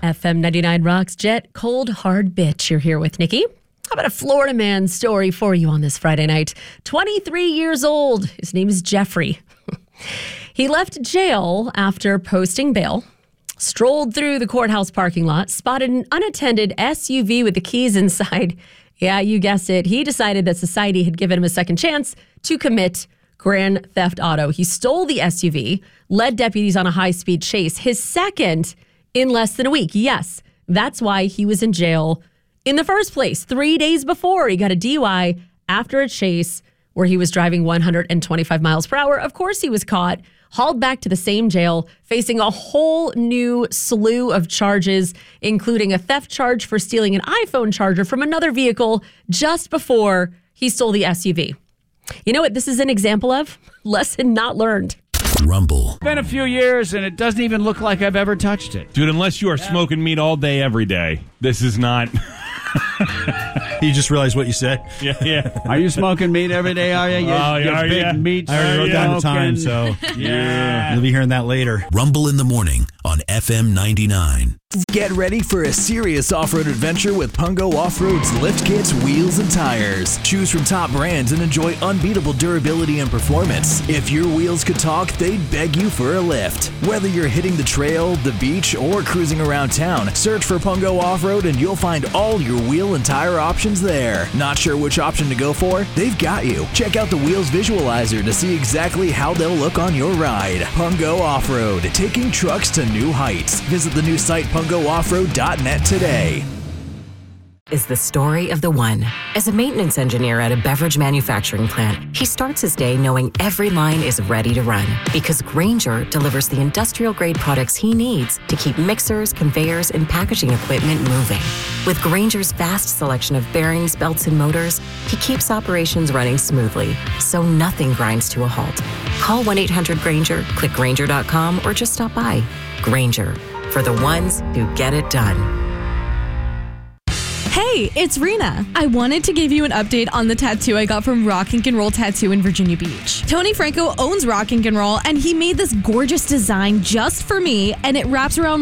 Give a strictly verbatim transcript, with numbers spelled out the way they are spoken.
F M ninety-nine Rocks Jet, Cold Hard Bitch. You're here with Nikki. How about a Florida man story for you on this Friday night? twenty-three years old. His name is Jeffrey. He left jail after posting bail, strolled through the courthouse parking lot, spotted an unattended S U V with the keys inside. Yeah, you guessed it. He decided that society had given him a second chance to commit grand theft auto. He stole the S U V, led deputies on a high-speed chase, his second in less than a week. Yes, that's why he was in jail in the first place. Three days before, he got a D U I after a chase where he was driving one hundred twenty-five miles per hour. Of course, he was caught, hauled back to the same jail, facing a whole new slew of charges, including a theft charge for stealing an iPhone charger from another vehicle just before he stole the S U V. You know what this is an example of? Lesson not learned. Rumble. It's been a few years, and it doesn't even look like I've ever touched it. Dude, unless you are yeah. smoking meat all day, every day, this is not... You just realized what you said? Yeah, yeah. Are you smoking meat every day, are you? You, oh, you are big you? meat. I already wrote down the time, so yeah. You'll be hearing that later. Rumble in the morning on F M ninety-nine. Get ready for a serious off-road adventure with Pungo Off-Road's lift kits, wheels, and tires. Choose from top brands and enjoy unbeatable durability and performance. If your wheels could talk, they'd beg you for a lift. Whether you're hitting the trail, the beach, or cruising around town, search for Pungo Off-Road and you'll find all your wheel and tire options there. Not sure which option to go for? They've got you. Check out the Wheels Visualizer to see exactly how they'll look on your ride. Pungo Off-Road, taking trucks to new heights. Visit the new site pungo off road dot net today. Is the story of the one. As a maintenance engineer at a beverage manufacturing plant, he starts his day knowing every line is ready to run because Grainger delivers the industrial-grade products he needs to keep mixers, conveyors, and packaging equipment moving. With Grainger's vast selection of bearings, belts, and motors, he keeps operations running smoothly, so nothing grinds to a halt. Call one eight hundred Grainger, click Grainger dot com, or just stop by. Grainger, for the ones who get it done. Hey, it's Rena. I wanted to give you an update on the tattoo I got from Rock and Roll Tattoo in Virginia Beach. Tony Franco owns Rock and Roll, and he made this gorgeous design just for me, and it wraps around